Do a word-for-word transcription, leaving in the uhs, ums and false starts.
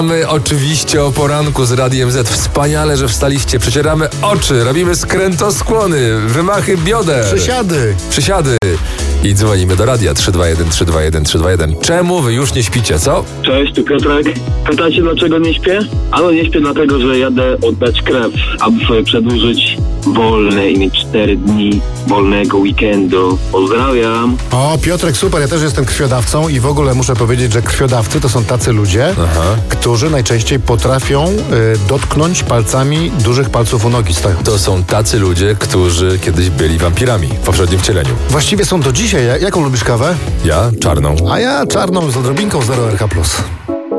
My oczywiście o poranku z Radiem Z. Wspaniale, że wstaliście. Przecieramy oczy, robimy skrętoskłony, wymachy bioder. Przysiady. Przysiady. I dzwonimy do radia trzy dwa jeden trzy dwa jeden trzy dwa jeden. Czemu wy już nie śpicie, co? Cześć, tu Piotrek. Pytacie, dlaczego nie śpię? Ano nie śpię dlatego, że jadę oddać krew, aby sobie przedłużyć wolne i mieć cztery dni wolnego weekendu. Pozdrawiam. O, Piotrek, super, ja też jestem krwiodawcą i w ogóle muszę powiedzieć, że krwiodawcy to są tacy ludzie, Aha. którzy najczęściej potrafią y, dotknąć palcami dużych palców u nogi stojąc. To są tacy ludzie, którzy kiedyś byli wampirami w poprzednim wcieleniu. Właściwie są do dzisiaj. Jaką lubisz kawę? Ja? Czarną. A ja czarną z odrobinką zero R H plus.